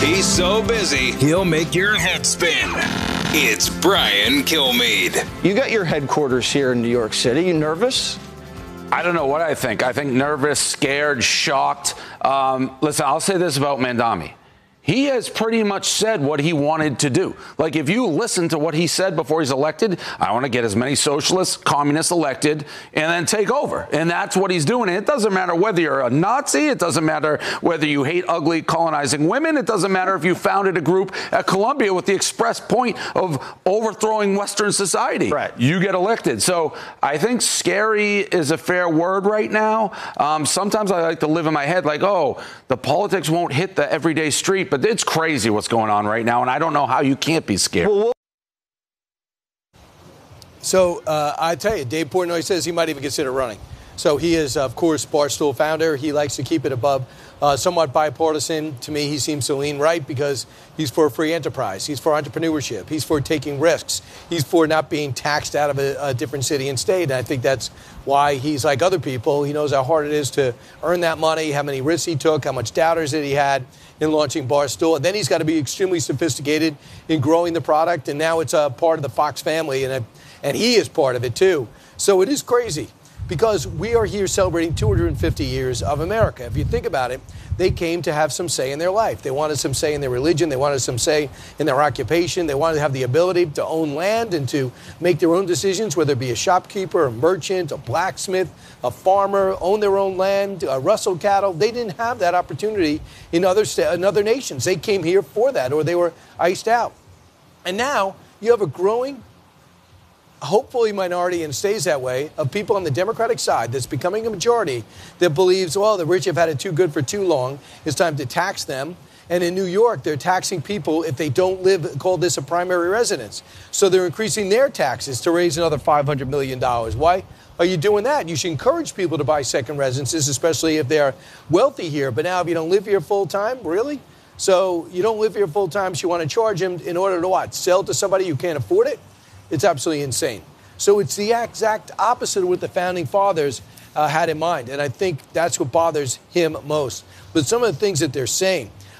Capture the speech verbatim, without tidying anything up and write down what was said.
He's so busy, he'll make your head spin. It's Brian Kilmeade. You got your headquarters here in New York City. You nervous? I don't know what I think. I think nervous, scared, shocked. Um, listen, I'll say this about Mamdani. He has pretty much said what he wanted to do. Like, if you listen to what he said before he's elected, I want to get as many socialists, communists elected and then take over. And that's what he's doing. And it doesn't matter whether you're a Nazi. It doesn't matter whether you hate ugly colonizing women. It doesn't matter if you founded a group at Columbia with the express point of overthrowing Western society. Right. You get elected. So I think scary is a fair word right now. Um, sometimes I like to live in my head like, oh, the politics won't hit the everyday street. But it's crazy what's going on right now, and I don't know how you can't be scared. So uh, I tell you, Dave Portnoy says he might even consider running. So he is, of course, Barstool founder. He likes to keep it above uh, somewhat bipartisan. To me, he seems to lean right because he's for free enterprise. He's for entrepreneurship. He's for taking risks. He's for not being taxed out of a, a different city and state. And I think that's why he's like other people. He knows how hard it is to earn that money, how many risks he took, how much doubters that he had in launching Barstool. And then he's got to be extremely sophisticated in growing the product. And now it's a part of the Fox family, and, and he is part of it, too. So it is crazy because we are here celebrating two hundred fifty years of America. If you think about it, they came to have some say in their life. They wanted some say in their religion. They wanted some say in their occupation. They wanted to have the ability to own land and to make their own decisions, whether it be a shopkeeper, a merchant, a blacksmith, a farmer, own their own land, uh, rustle cattle. They didn't have that opportunity in other, sta- in other nations. They came here for that, or they were iced out. And now you have a growing, hopefully minority, and stays that way, of people on the Democratic side that's becoming a majority that believes, well, the rich have had it too good for too long. It's time to tax them. And in New York, they're taxing people if they don't live, call this a primary residence. So they're increasing their taxes to raise another five hundred million dollars. Why are you doing that? You should encourage people to buy second residences, especially if they're wealthy here. But now if you don't live here full time, really? So you don't live here full time, so you want to charge them in order to what? Sell it to somebody who can't afford it? It's absolutely insane. So it's the exact opposite of what the founding fathers uh, had in mind. And I think that's what bothers him most. But some of the things that they're saying,